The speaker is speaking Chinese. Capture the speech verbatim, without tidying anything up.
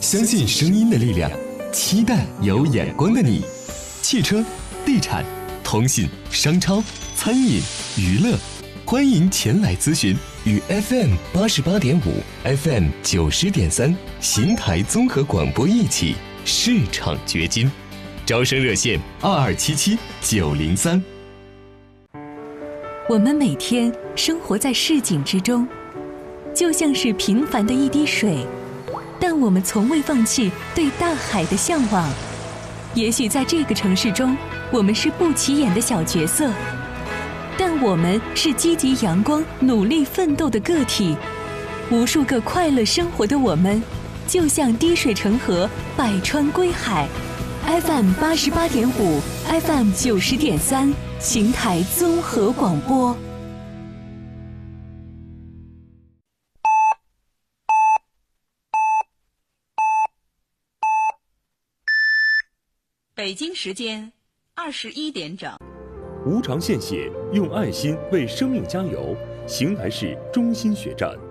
相信声音的力量，期待有眼光的你。汽车、地产、通信、商超、餐饮、娱乐，欢迎前来咨询。与 F M 八十八点五、F M 九十点三邢台综合广播一起市场掘金，招生热线二二七七九零三。 我们每天生活在市井之中，就像是平凡的一滴水，但我们从未放弃对大海的向往。也许在这个城市中，我们是不起眼的小角色，但我们是积极阳光、努力奋斗的个体。无数个快乐生活的我们，就像滴水成河，百川归海。F M 八十八点五 ，F M 九十点三，邢台综合广播。 北京时间二十一点整。 无偿献血，用爱心为生命加油。邢台市中心血站。